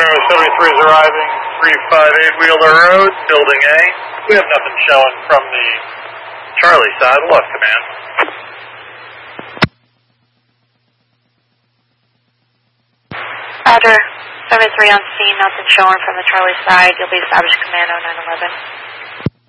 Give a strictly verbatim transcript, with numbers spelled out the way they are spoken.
Bravo seventy-three is arriving, three five eight Wheeler Road, Building A. We have nothing showing from the Charlie side. We'll have command. Roger, seventy-three on scene, nothing showing from the Charlie side. You'll be established command oh nine eleven.